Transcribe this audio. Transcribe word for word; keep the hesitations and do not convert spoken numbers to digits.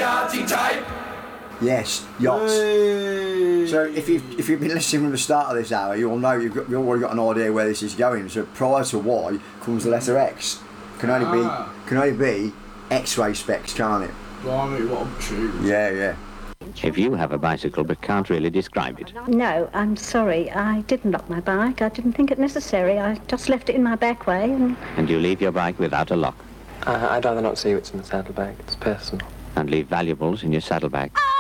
yachty type. Yes, yachts. Hey. So if you've, if you've been listening from the start of this hour, you'll know you've, got, you've already got an idea where this is going. So prior to Y comes the letter X. Can only Ah. be can only be X-ray specs, can't it? Blimey, what a tune. Yeah, yeah. If you have a bicycle but can't really describe it. No, I'm sorry. I didn't lock my bike. I didn't think it necessary. I just left it in my back way and... And you leave your bike without a lock. Uh, I'd rather not see what's in the saddlebag. It's personal. And leave valuables in your saddlebag.